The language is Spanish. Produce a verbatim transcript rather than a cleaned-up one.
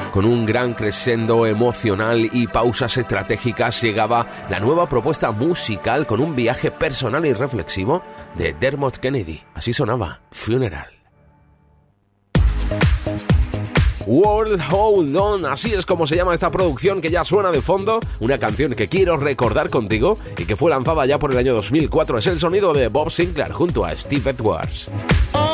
Con un gran crescendo emocional y pausas estratégicas llegaba la nueva propuesta musical con un viaje personal y reflexivo de Dermot Kennedy. Así sonaba Funeral. World Hold On, así es como se llama esta producción que ya suena de fondo, una canción que quiero recordar contigo y que fue lanzada ya por el año dos mil cuatro. Es el sonido de Bob Sinclair junto a Steve Edwards.